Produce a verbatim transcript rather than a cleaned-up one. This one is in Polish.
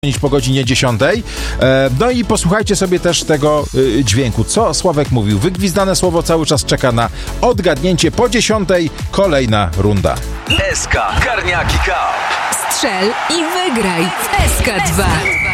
po godzinie dziesiątej. No i posłuchajcie sobie też tego dźwięku. Co Sławek mówił? Wygwizdane słowo cały czas czeka na odgadnięcie. Po dziesiątej kolejna runda. S K Karniaki K. Strzel i wygraj w S K dwa.